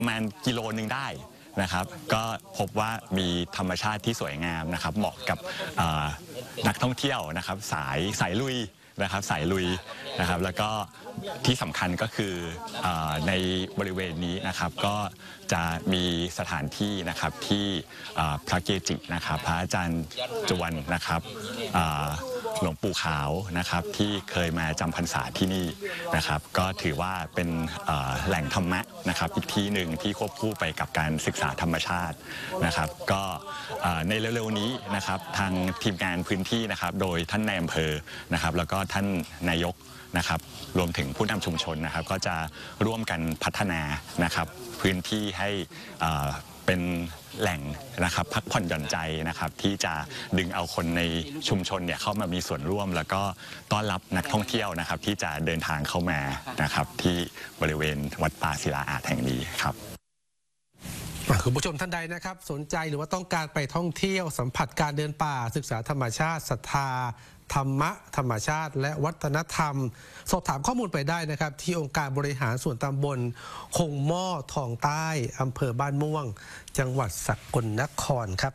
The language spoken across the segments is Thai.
ประมาณกิโลนึงได้นะครับก็พบว่ามีธรรมชาติที่สวยงามนะครับเหมาะกับนักท่องเที่ยวนะครับสายลุยนะครับสายลุยนะครับแล้วก็ที่สำคัญก็คือในบริเวณนี้นะครับก็จะมีสถานที่นะครับที่พระเกจินะครับพระอาจารย์จวนนะครับหลวงปู่ขาวนะครับที่เคยมาจำพรรษาที่นี่นะครับก็ถือว่าเป็นแหล่งธรรมะนะครับอีกที่หนึ่งที่ควบคู่ไปกับการศึกษาธรรมชาตินะครับก็ในเร็วๆนี้นะครับทางทีมงานพื้นที่นะครับโดยท่านนายอำเภอนะครับแล้วก็ท่านนายกนะครับรวมถึงผู้นำชุมชนนะครับก็จะร่วมกันพัฒนานะครับพื้นที่ให้เป็นแหล่งนะครับพักผ่อนหย่อนใจนะครับที่จะดึงเอาคนในชุมชนเนี่ยเข้ามามีส่วนร่วมแล้วก็ต้อนรับนักท่องเที่ยวนะครับที่จะเดินทางเข้ามานะครับที่บริเวณวัดป่าศิลาอาจแห่งนี้ครับคุณผู้ชมท่านใดนะครับสนใจหรือว่าต้องการไปท่องเที่ยวสัมผัสการเดินป่าศึกษาธรรมชาติศรัทธาธรรมะธรรมชาติและวัฒนธรรมสอบถามข้อมูลไปได้นะครับที่องค์การบริหารส่วนตำบลคงหม้อทองใต้อำเภอบ้านม่วงจังหวัดสกลนครครับ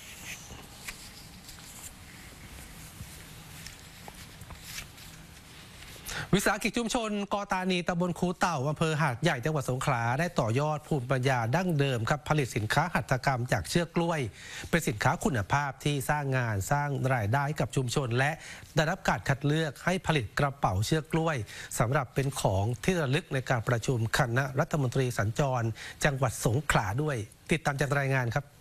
วิสาหกิจชุมชนกอตานีตำบลคูเต่าอำเภอหาดใหญ่จังหวัดสงขลาได้ต่อยอดภูมิปัญญาดั้งเดิมครับผลิตสินค้าหัตถกรรมจากเชือกกล้วยเป็นสินค้าคุณภาพที่สร้างงานสร้างรายได้กับชุมชนและได้รับการคัดเลือกให้ผลิตกระเป๋าเชือกกล้วยสำหรับเป็นของที่ระลึกในการประชุมคณะรัฐมนตรีสัญจรจังหวัดสงขลาด้วยติดตามจากรายงานครับ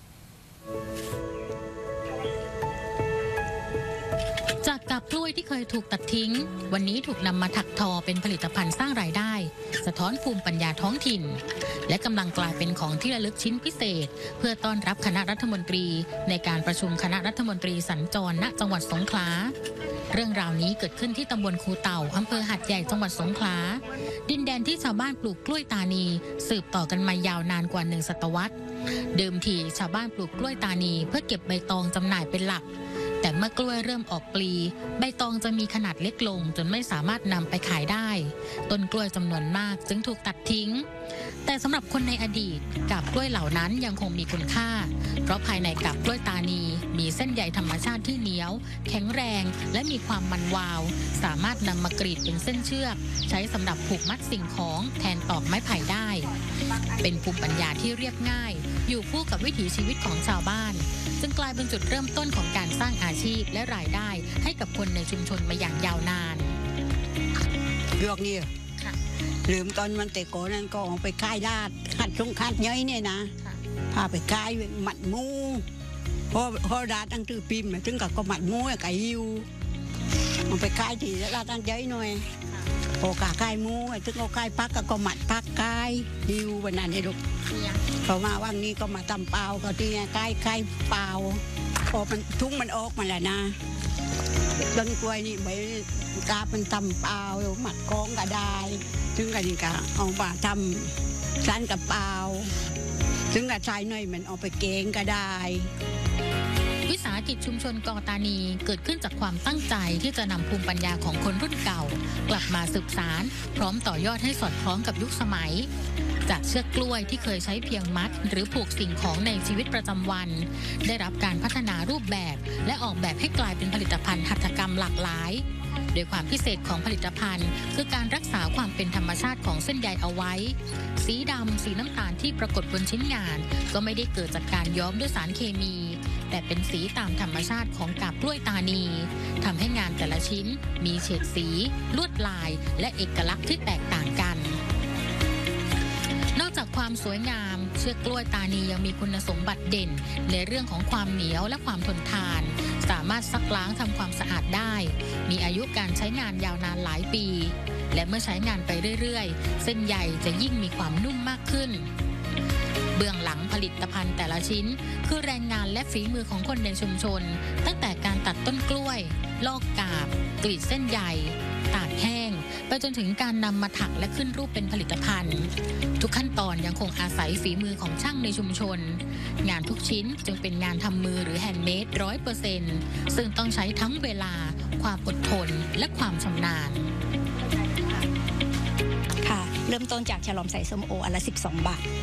จากกาบกล้วยที่เคยถูกตัดทิ้งวันนี้ถูกนำมาถักทอเป็นผลิตภัณฑ์สร้างรายได้สะท้อนภูมิปัญญาท้องถิ่นและกำลังกลายเป็นของที่ระลึกชิ้นพิเศษเพื่อต้อนรับคณะรัฐมนตรีในการประชุมคณะรัฐมนตรีสัญจรณจังหวัดสงขลาเรื่องราวนี้เกิดขึ้นที่ตำบลคูเต่าอำเภอหาดใหญ่จังหวัดสงขลาดินแดนที่ชาวบ้านปลูกกล้วยตานีสืบต่อกันมายาวนานกว่า1 ศตวรรษเดิมทีชาวบ้านปลูกกล้วยตานีเพื่อเก็บใบตองจำหน่ายเป็นหลักแต่เมื่อกล้วยเริ่มออกปลีใบตองจะมีขนาดเล็กลงจนไม่สามารถนำไปขายได้ต้นกล้วยจำนวนมากจึงถูกตัดทิ้งแต่สำหรับคนในอดีตกาบกล้วยเหล่านั้นยังคงมีคุณค่าเพราะภายในกาบกล้วยตานีมีเส้นใยธรรมชาติที่เหนียวแข็งแรงและมีความมันวาวสามารถนำมากรีดเป็นเส้นเชือกใช้สำหรับผูกมัดสิ่งของแทนตอกไม้ไผ่ได้เป็นภูมิปัญญาที่เรียบง่ายอยู่คู่กับวิถีชีวิตของชาวบ้านจึงกลายเป็นจุดเริ่มต้นของการสร้างอาชีพและรายได้ให้กับคนในชุมชนมาอย่างยาวนานเลือกนี่ลืมตอนมันแต่ก่อนนั้นก็ออกไปขายดาดขัดชงขัดย้อยเนี่ยนะพาไปขายหมัดมูพอดาดตั้งตื้อพิมพ์ถึงกับก็หมัดมูกับฮิวมันไปขายที่ดาดตั้งย้อยหน่อยพอกาขายมูถึงเอาขายพักก็หมัดพักขายฮิววันนั้นไอ้ลูกเขามาว่างนี้ก็มาตำเปล่าก็ที่ขายเปล่าพอมันทุ่งมันออกมาแล้วนะต้นกล้วยนี่ใบกาเป็นตำเปล่าหมัดกองก็ได้ถึงกันนี่ก็เอามาทำชั้นกับเปล่าถึงกับชายหน่อยมันเอาไปเกงก็ได้วิสาหกิจชุมชนกอตานีเกิดขึ้นจากความตั้งใจที่จะนำภูมิปัญญาของคนรุ่นเก่ากลับมาสืบสานพร้อมต่อยอดให้สอดคล้องกับยุคสมัยจากเชือกกล้วยที่เคยใช้เพียงมัดหรือผูกสิ่งของในชีวิตประจำวันได้รับการพัฒนารูปแบบและออกแบบให้กลายเป็นผลิตภัณฑ์หัตถกรรมหลากหลายโดยความพิเศษของผลิตภัณฑ์คือการรักษาความเป็นธรรมชาติของเส้นใยเอาไว้สีดำสีน้ำตาลที่ปรากฏบนชิ้นงานก็ไม่ได้เกิดจากการย้อมด้วยสารเคมีแต่เป็นสีตามธรรมชาติของกาบกล้วยตานีทำให้งานแต่ละชิ้นมีเฉดสีลวดลายและเอกลักษณ์ที่แตกต่างกันนอกจากความสวยงามเชือกกล้วยตานียังมีคุณสมบัติเด่นในเรื่องของความเหนียวและความทนทานสามารถซักล้างทำความสะอาดได้มีอายุการใช้งานยาวนานหลายปีและเมื่อใช้งานไปเรื่อยๆเส้นใยจะยิ่งมีความนุ่มมากขึ้นเบื้องหลังผลิตภัณฑ์แต่ละชิ้นคือแรงงานและฝีมือของคนในชุมชนตั้งแต่การตัดต้นกล้วยลอกกาบกรีดเส้นใยตากแห้งไปจนถึงการนำมาถักและขึ้นรูปเป็นผลิตภัณฑ์ทุกขั้นตอนยังคงอาศัยฝีมือของช่างในชุมชนงานทุกชิ้นจึงเป็นงานทำมือหรือแฮนด์เมด100%ซึ่งต้องใช้ทั้งเวลาความอดทนและความชำนาญค่ะเริ่มต้นจากฉลอมใส่ส้มโออันละ12 บาท